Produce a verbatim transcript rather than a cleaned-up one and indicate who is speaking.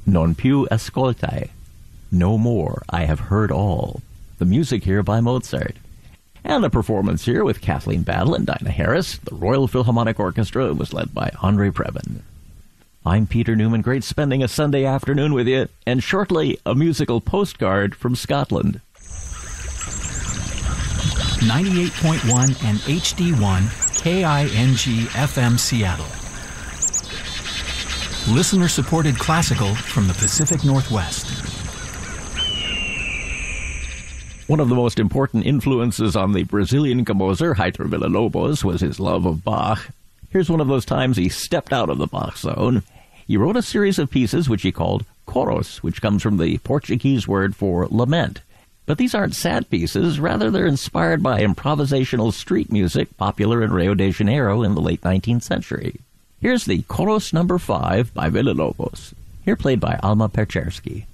Speaker 1: Non più ascoltai. No more, I have heard all. The music here by Mozart. And a performance here with Kathleen Battle and Dinah Harris. The Royal Philharmonic Orchestra was led by Andre Previn. I'm Peter Newman. Great spending a Sunday afternoon with you. And shortly, a musical postcard from Scotland.
Speaker 2: ninety-eight point one and H D one K I N G F M Seattle. Listener-supported classical from the Pacific Northwest.
Speaker 1: One of the most important influences on the Brazilian composer Heitor Villa-Lobos was his love of Bach. Here's one of those times he stepped out of the Bach zone. He wrote a series of pieces which he called choros, which comes from the Portuguese word for lament. But these aren't sad pieces, rather they're inspired by improvisational street music popular in Rio de Janeiro in the late nineteenth century. Here's the Chorus number five by Villa-Lobos, here played by Alma Percherski.